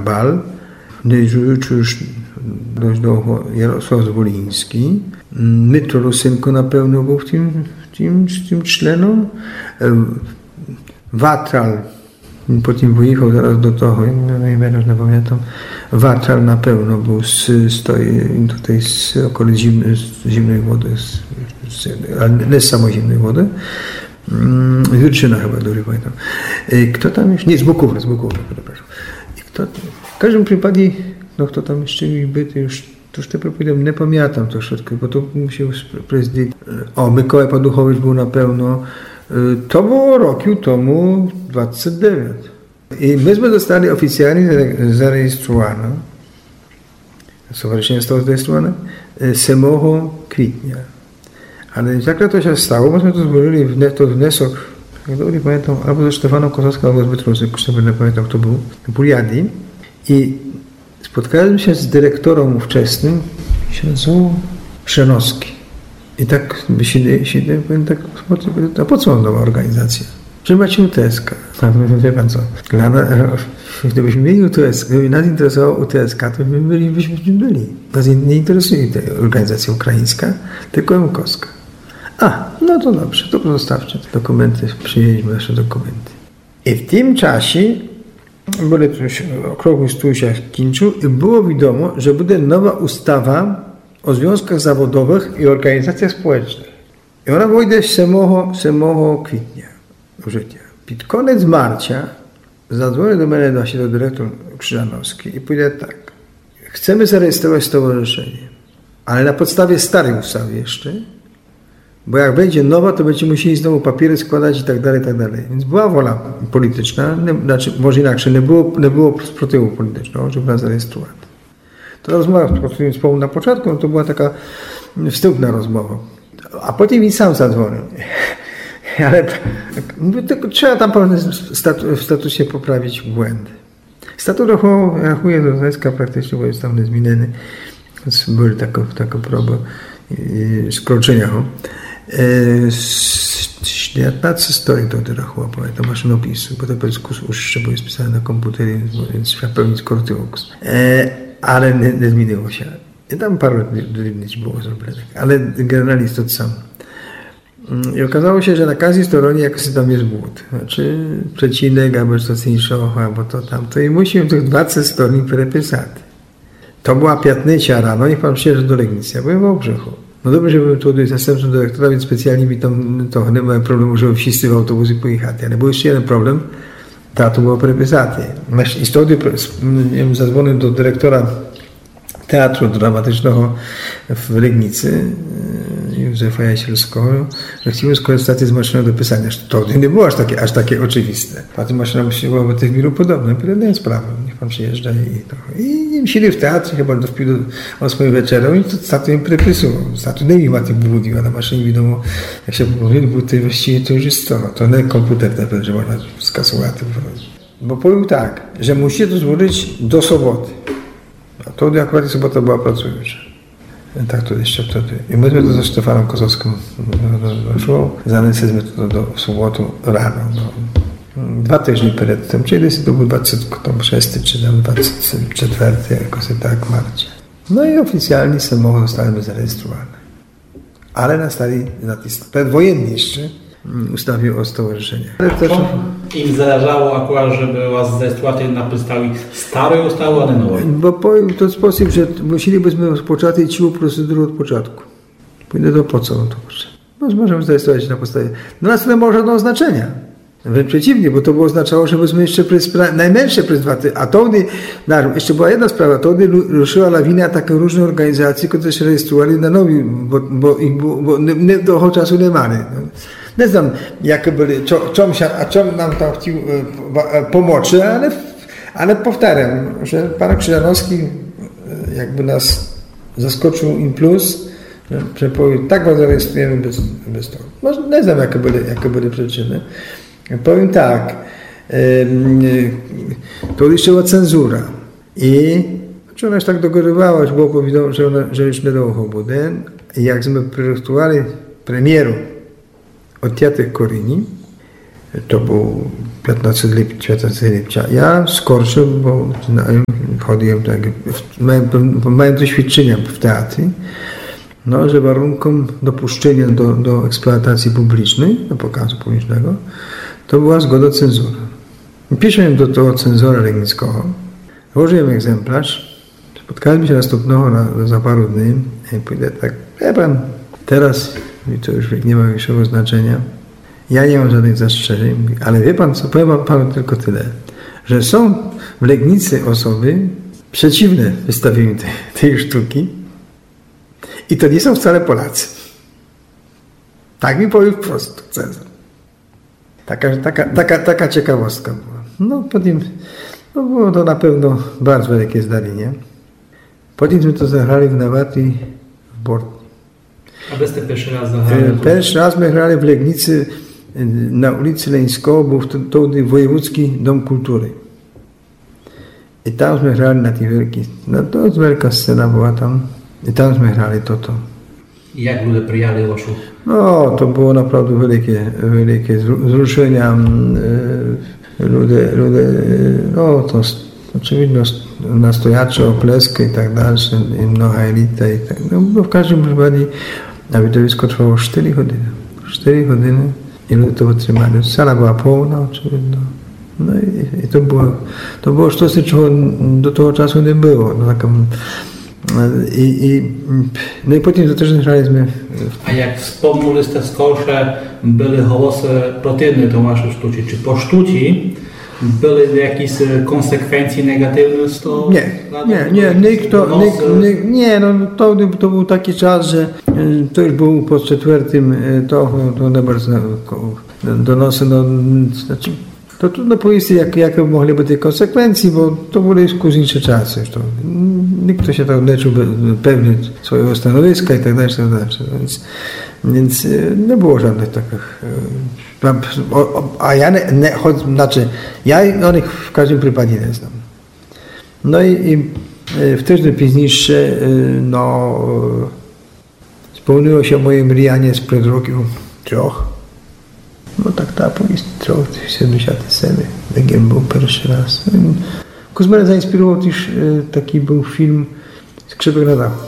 bal. Już dość do Jarosław Zwoliński. Mytro Rusynko na pewno był tym czlenom. Watral, potem wyjechał zaraz do toho, nie pamiętam. Watral na pewno był tutaj z okolic zimnej wody, ale nie z samej zimnej wody. Wyrczyna chyba, dobrze pamiętam. Kto tam jeszcze? Nie, z Bukowa, przepraszam. W każdym przypadku, kto tam jeszcze był, już te powiedziałem, nie pamiętam to wszystko, bo to musiał prezydent. Mikołaj Paduchowicz był na pewno. To było roku temu 29. I myśmy zostali oficjalnie zarejestrowane, stowarzyszeństwo zarejestrowane 7 kwietnia. Ale jak to się stało, myśmy to złożyli wniosek, jak dobrze pamiętam, albo ze Stefaną Kosowską, albo z Bytrosem, nie pamiętam kto był, w Puliadi. I spotkałem się z dyrektorem ówczesnym, się nazywał Chrzanowski. I tak a po co nowa organizacja? Że macie UTSK. Wie pan co? Gdybyśmy mieli UTSK, gdyby nas interesowało UTSK, to byśmy byli. Nas nie interesuje ta organizacja ukraińska, tylko MKowska. No to dobrze, to pozostawcie te dokumenty, przyjęliśmy nasze dokumenty. I w tym czasie okrągły stół się kończył i było wiadomo, że będzie nowa ustawa o związkach zawodowych i organizacjach społecznych. I ona wejdzie 7 kwietnia w życie. Pod koniec marca zadzwonił do mnie do dyrektor Krzyżanowski i powiedział tak: chcemy zarejestrować stowarzyszenie, ale na podstawie starej ustawy jeszcze, bo jak będzie nowa, to będziemy musieli znowu papiery składać i tak dalej, i tak dalej. Więc była wola polityczna, może inaczej, nie było sprzeciwu politycznego, żeby nas zarejestrować. To rozmowa, o której wspomniałem na początku, to była taka wstępna rozmowa. A potem mi sam zadzwonił. Ale trzeba tam w statusie poprawić błędy. Statut rachuje do Związka praktycznie, bo jest tam niezmieniony. Były takie próby skrócenia. 19 stoi to rachuje, pamiętam, maszynopisu, bo to już było spisane na komputerze, więc trzeba pewnie skróciło. Ale nie zmieniło się. I tam parę drobnic było zrobionych, ale generalnie jest to samo. I okazało się, że na każdej stronie jakoś tam jest błąd. Znaczy przecinek, albo coś innego, albo to tamto. I musimy tych 20 stron prepisać. To była piatnycia rano, niech pan przyjeżdża do Legnicy. Ja byłem w Wałbrzychu. No dobrze, że byłem tutaj zastępcą dyrektora, więc specjalnie mi tam to nie miałem problemu, żeby wszyscy w autobusy pojechali. Ale był jeszcze jeden problem, to było prepisate. I wtedy zadzwonił do dyrektora Teatru Dramatycznego w Legnicy, Józefa Jasielskiego, że chcieliśmy skorzystać z maszyny do pisania. To nie było aż takie oczywiste. A ta maszyna była w tych wielu podobna. Nie sprawę, niech pan przyjeżdża i siedzieli w teatrze, chyba do 8 wieczorem i to statu im prepisował. Statu nie ma tych błędów, a na maszynie wiadomo, jak się mówił, to właściwie to już jest to nie komputer, że można skasować. Bo powiedział tak, że musicie to złożyć do soboty. A to akurat sobota była pracująca. Tak to jeszcze wtedy. I myśmy to ze Stefaną Kosowską doszło. Zanesliśmy to do sobotu rano. 2 tygodnie przed tym, czyli to był 26 czy tam 24, jakoś tak, marca. No i oficjalnie samochód zostały zarejestrowane. Ale na tej przedwojennej jeszcze ustawie o stowarzyszeniach. Ale też im zależało akurat, żeby was zarejestrować na podstawie starej ustawy, a nie nowej? Bo powiem w ten sposób, że musielibyśmy rozpocząć całą procedurę od początku. Pójdę do po co to potrzeba. Możemy zarejestrować na podstawie. Dla nas to nie ma żadnego znaczenia. Wręcz przeciwnie, bo to by oznaczało, że byśmy jeszcze najmniejsze przez 2 tygodnie. A to jeszcze była jedna sprawa, to ruszyła lawina takich różnych organizacji, które się rejestrowali na nowi, bo do tego czasu nie mamy. Nie znam, jakie byli, czym nam tam chciał pomocy, ale powtarzam, że pan Krzyżanowski jakby nas zaskoczył in plus, że powiedział, tak was zarejestrujemy bez tego. Może nie znam, jakie były przyczyny. Powiem tak, to jeszcze była cenzura i ona już tak dogorywała, że było powiedziane, że już nie dołączył budynek. I jak żeśmy projektowali premieru od Teatru Koryni, To był 15 lipca. Ja skoczył, bo chodziłem tak, miałem doświadczenia w teatrze, no, że warunkiem dopuszczenia do eksploatacji publicznej, do pokazu publicznego, to była zgoda cenzury. Piszę do tego cenzora Legnickiego, włożyłem egzemplarz, spotkaliśmy się następnego za paru dni i pójdę tak, wie pan, teraz to już nie ma większego znaczenia, ja nie mam żadnych zastrzeżeń, ale wie pan co, powiem panu tylko tyle, że są w Legnicy osoby przeciwne wystawieniu tej sztuki i to nie są wcale Polacy. Tak mi powiedział wprost cenzor. Taka ciekawostka była. No potem, no było to na pewno bardzo wielkie zdarzenie. Potem to zagrali w Nawatii w Bortni. A wy ste pierwszy raz zagrali? Pierwszy raz my grali w Legnicy na ulicy Leńskiego, był wtedy Wojewódzki Dom Kultury. I tam my grali na tej wielkiej, no to jest wielka scena była tam. I tam my grali to. I jak ludzie przyjęli waszu? No, to było naprawdę wielkie wzruszenia. Ludzie, no to oczywiście nastojacze, oklaski i tak dalej, i mnoga elita i tak. No, w każdym razie, a widowisko trwało 4 godziny. 4 godziny i ludzie to wytrzymali. Sala była pełna oczywiście. No i to było coś, czego do tego czasu nie było. No, no i potem to też graliśmy. A jak wspomnieli ste skosze, były głosy przeciwne do waszej sztuki. Czy po sztuci były jakieś konsekwencje negatywne z tego? Nie, no to był taki czas, że to już był po 4, to nie bardzo donosy, no, znaczy, to trudno powiedzieć, jakie mogły być te konsekwencje, bo to były skuteczne czasy. Nikt się tam nie czuł pewny swojego stanowiska i tak dalej. Więc nie było żadnych takich. A ja ja o nich w każdym przypadku nie znam. No i w tydzień późniejszy spełniło się moje mrianie sprzed roku 3. No tak powiem, 77, jak był pierwszy raz. Kuzmera zainspirował też taki był film Skrzypek na dachu.